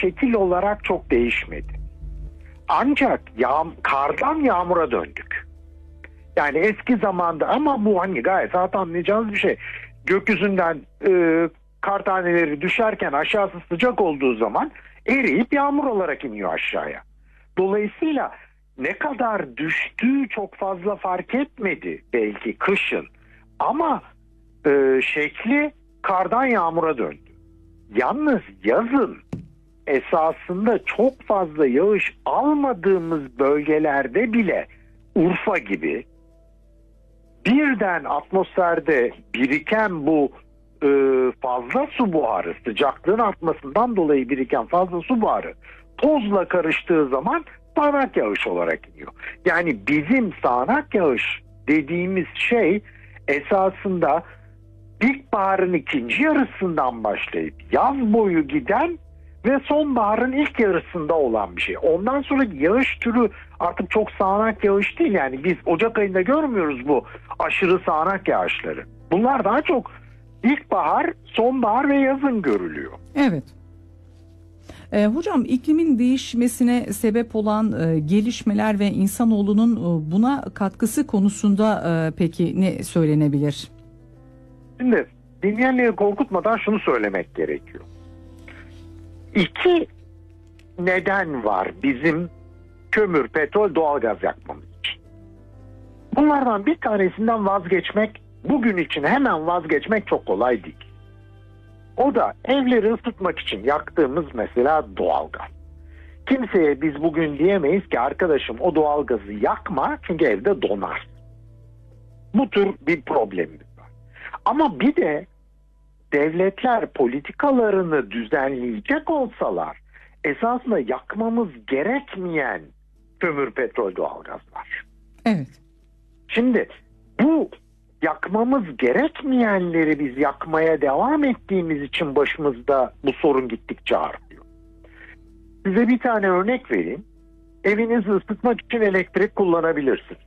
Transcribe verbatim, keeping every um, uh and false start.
şekil olarak çok değişmedi. Ancak yağ, kardan yağmura döndük. Yani eski zamanda, ama bu hani gayet rahat anlayacağınız bir şey. Gökyüzünden e, kar taneleri düşerken aşağısı sıcak olduğu zaman eriyip yağmur olarak iniyor aşağıya. Dolayısıyla ne kadar düştüğü çok fazla fark etmedi belki kışın. Ama e, şekli kardan yağmura döndü. Yalnız yazın esasında çok fazla yağış almadığımız bölgelerde bile, Urfa gibi, birden atmosferde biriken bu e, fazla su buharı, sıcaklığın artmasından dolayı biriken fazla su buharı tozla karıştığı zaman sağanak yağış olarak iniyor. Yani bizim sağanak yağış dediğimiz şey esasında ilkbaharın ikinci yarısından başlayıp yaz boyu giden ve sonbaharın ilk yarısında olan bir şey. Ondan sonra yağış türü artık çok sağanak yağış değil. Yani biz Ocak ayında görmüyoruz bu aşırı sağanak yağışları. Bunlar daha çok ilkbahar, sonbahar ve yazın görülüyor. Evet. E, hocam, iklimin değişmesine sebep olan e, gelişmeler ve insanoğlunun e, buna katkısı konusunda e, peki ne söylenebilir? Şimdi dinleyenleri korkutmadan şunu söylemek gerekiyor. İki neden var bizim kömür, petrol, doğalgaz yakmamız için. Bunlardan bir tanesinden vazgeçmek, bugün için hemen vazgeçmek çok kolay değil. O da evleri ısıtmak için yaktığımız mesela doğalgaz. Kimseye biz bugün diyemeyiz ki arkadaşım o doğalgazı yakma çünkü evde donar. Bu tür bir problemimiz var. Ama bir de devletler politikalarını düzenleyecek olsalar esasında yakmamız gerekmeyen kömür, petrol, doğalgaz var. Evet. Şimdi bu yakmamız gerekmeyenleri biz yakmaya devam ettiğimiz için başımızda bu sorun gittikçe artıyor. Size bir tane örnek vereyim. Evinizi ısıtmak için elektrik kullanabilirsiniz.